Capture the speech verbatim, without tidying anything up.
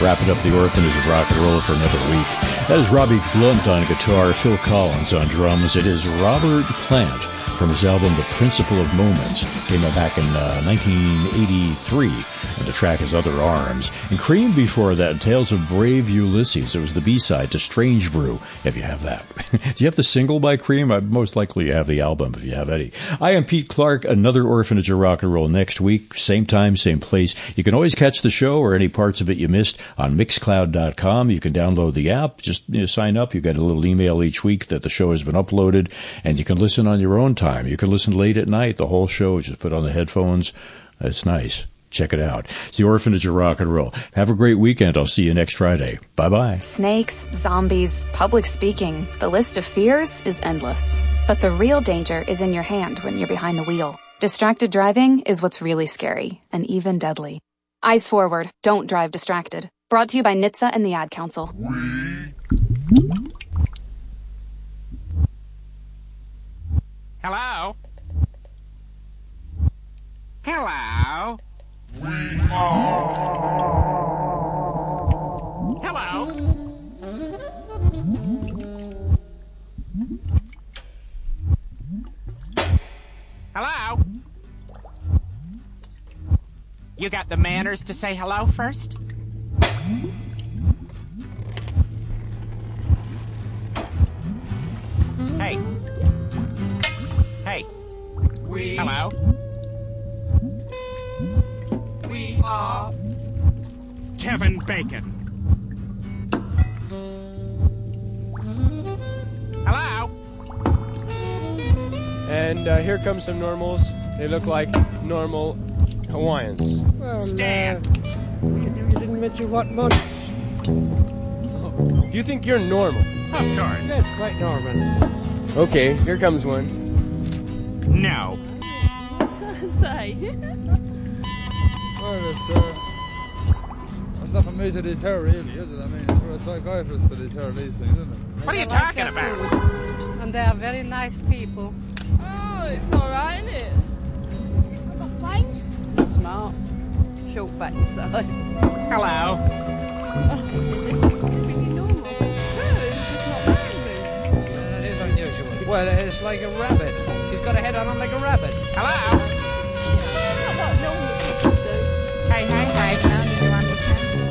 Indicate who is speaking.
Speaker 1: Wrapping up the Orphanage of Rock and Roll for another week. That is Robbie Blunt on guitar, Phil Collins on drums. It is Robert Plant from his album The Principle of Moments. Came out back in uh, nineteen eighty-three. And the track is Other Arms. And Cream before that, Tales of Brave Ulysses. It was the B-side to Strange Brew, if you have that. Do you have the single by Cream? I most likely you have the album, if you have any. I am Pete Clark, another Orphanage of Rock and Roll next week. Same time, same place. You can always catch the show or any parts of it you missed on mixcloud dot com. You can download the app. Just you know, sign up. You get a little email each week that the show has been uploaded. And you can listen on your own time. You can listen late at night. The whole show, just put on the headphones. It's nice. Check it out. It's the Orphanage of Rock and Roll. Have a great weekend. I'll see you next Friday. Bye-bye.
Speaker 2: Snakes, zombies, public speaking. The list of fears is endless. But the real danger is in your hand when you're behind the wheel. Distracted driving is what's really scary and even deadly. Eyes forward. Don't drive distracted. Brought to you by N H T S A and the Ad Council.
Speaker 3: Hello? Hello? Hello? Hello? You got the manners to say hello first? Hey. Hey.
Speaker 4: We
Speaker 3: Hello?
Speaker 4: We are
Speaker 3: Kevin Bacon. Hello?
Speaker 5: And uh, here come some normals. They look like normal Hawaiians.
Speaker 6: Well,
Speaker 3: Stan.
Speaker 6: Uh, you, you didn't mention what months.
Speaker 5: You think you're normal?
Speaker 3: Of course.
Speaker 6: That's quite normal.
Speaker 5: Okay, here comes one.
Speaker 3: No.
Speaker 7: Say.
Speaker 8: Well, it's, uh, it's not for me to deter, really, is it? I mean, it's for a psychiatrist to deter these things, isn't it?
Speaker 3: What are you talking about?
Speaker 7: And they are very nice people.
Speaker 9: Oh, it's alright, isn't it?
Speaker 7: I've got brains. Smart. Short back inside.
Speaker 3: Hello?
Speaker 7: Oh, this looks really normal.
Speaker 9: No, it's just not moving.
Speaker 4: Uh, that is unusual. Well, it's like a rabbit. He's got a head on him like a rabbit.
Speaker 3: Hello?
Speaker 9: Not what normal people do.
Speaker 3: Hey, hey, hey.